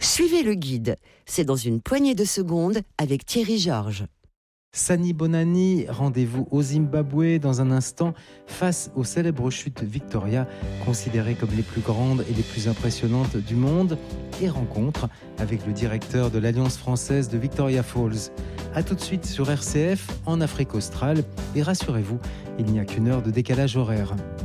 Suivez le guide. C'est dans une poignée de secondes avec Thierry Georges. Sani Bonani, rendez-vous au Zimbabwe dans un instant face aux célèbres chutes Victoria, considérées comme les plus grandes et les plus impressionnantes du monde, et rencontre avec le directeur de l'Alliance française de Victoria Falls. A tout de suite sur RCF, en Afrique australe, et rassurez-vous, il n'y a qu'une heure de décalage horaire.